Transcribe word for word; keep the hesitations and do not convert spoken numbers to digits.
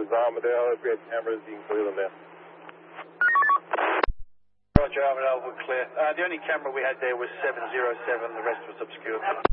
is Armadale. If we have cameras, you can clear them now. Roger, Armadale, we're clear. Uh, the only camera we had there was seven zero seven, the rest was obscured.